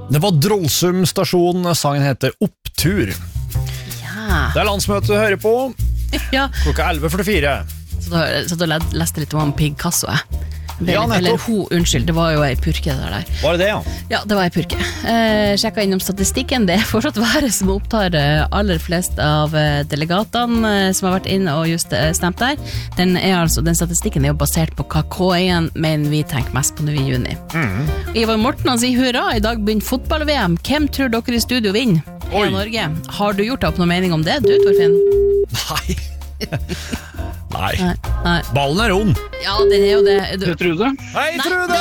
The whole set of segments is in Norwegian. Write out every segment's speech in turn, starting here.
Det var Drollsum stasjon, sangen heter Opptur. Ja. Det landsmøtet du hører på, Ja. klokka 11:44. Så da leste litt om Picasso, jeg. Ja, nettopp. Eller unnskyld, det var jo ei purke der. Var det det, ja? Ja, det var ei purke. Sjekka innom statistikken, det fortsatt været som opptar aller flest av delegatene som har vært inne og just stemt der. Den statistikken er jo basert på hva K1 mener vi tenker mest på nå i juni. Ivar Morten han sier hurra, i dag begynner fotball-VM. Hvem tror dere i studio vinner? Oi. Norge. Har du gjort deg opp noen mening om det, du, Torfinn? Nei. Nei. Ballen er rund. Ja, den er jo det. Det Trude? Hei, Trude!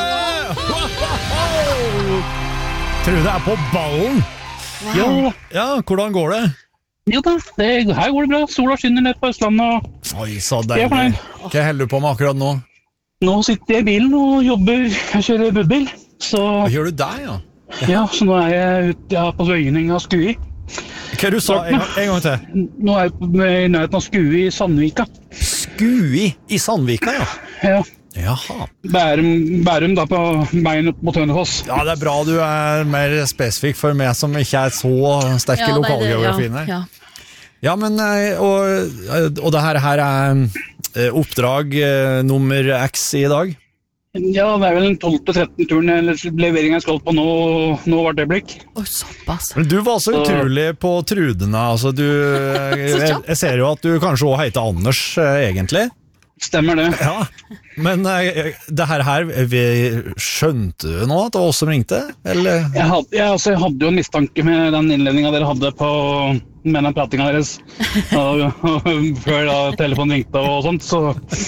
Trude er på ballen. Ja, Ja, hvordan går det? jo da, her går det bra. Sola skinner ned på Østlandet, og Oi, så Jeg er deilig. fornøyd. Hva holder du på med akkurat nå? nå sitter jeg i bilen og jobber. Jeg kjører budbil, så Hva gjør du der, ja? ja, så nå er jeg ute på Vøyning av Skui. Hva du sa en gang til? Nå er jeg i nærheten av Skui i Sandvika. Skui i Sandvika, ja. Ja, Jaha. Bærum da på veien opp mot Hønefoss. Ja, det er bra du er mer spesifikk for meg som ikke er så sterk i lokalgeografien her. Ja. Ja, men, og det her er oppdrag nummer X i dag? Ja, det er vel den 12.-13. turen eller leveringen jeg skal på nå hvert øyeblikk. Oi, såpass. Men du var så utrolig på trudene, altså jeg ser jo at du kanskje også heter Anders, egentlig. Stemmer det. Ja, men det her, skjønte du nå at det var oss som ringte, eller? Jeg hadde jo en mistanke med den innledningen dere hadde med den pratinga deres og før da telefonen ringte og sånt, så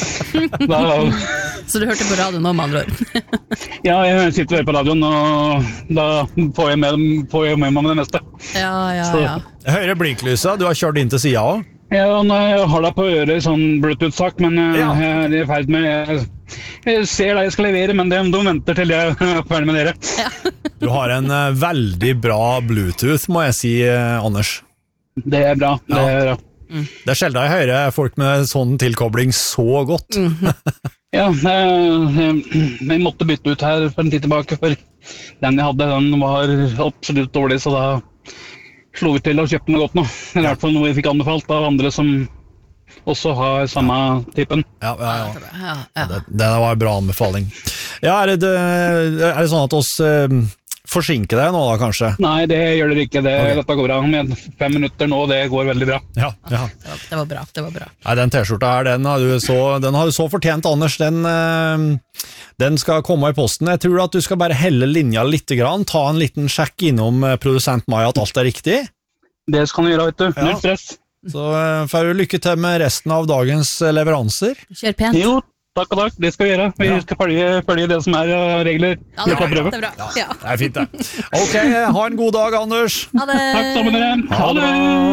Så du hørte på radio nå, med andre ord? ja, jeg sitter og hører på radioen, og da får jeg med meg det meste. Ja. Jeg hører blinklyset, du har kjørt inn til siden også. Ja, jeg har deg på øret i sånn Bluetooth-sak, men Ja. jeg er i ferd med jeg ser deg jeg skal levere, men de venter til jeg er ferdig med dere. Du har en veldig bra Bluetooth, må jeg si, Anders. Det er bra, det er bra. Det er sjelden jeg hører folk med sånn tilkobling så godt. Ja, jeg måtte bytte ut her for en tid tilbake, for den jeg hadde, den var absolutt dårlig, så da slo vi til og kjøpte noe godt nå. Eller i hvert fall noe vi fikk anbefalt av andre som også har samme typen. Ja. Ja. Det var en bra anbefaling. Ja, er det sånn at oss forsinker deg nå da, kanskje? Nei, det gjør dere ikke. Dette går bra. Med 5 minutter nå, det går veldig bra. Ja. Det var bra. Nei, den t-skjorta her, den har du så fortjent, Anders. Den skal komme i posten. Jeg tror at du skal bare helle linja litt grann, ta en liten sjekk innom produsent Maja at alt er riktig. Det skal du gjøre, vet du. Ja. Null stress. Så får du lykke til med resten av dagens leveranser. Kjør pent. Jo, takk og takk. Det skal vi gjøre. Vi skal følge det som er regler. Ja, det Vi får prøve. er bra. Ja. Det er fint, det. Ok, ha en god dag, Anders. Ha det. Takk sammen dere. Ha det.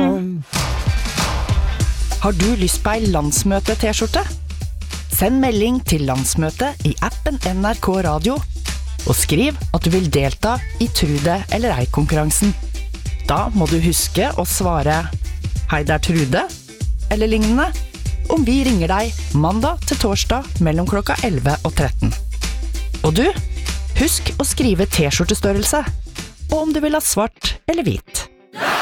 Har du lyst på ei landsmøte-t-skjorte? Send melding til landsmøtet i appen NRK Radio, og skriv at du vil delta i Trude eller ei-konkurransen. Da må du huske å svare «Hei, det er Trude», eller lignende, om vi ringer deg mandag til torsdag mellom klokka 11 og 13. Og du, husk å skrive t-skjortestørrelse, og om du vil ha svart eller hvit.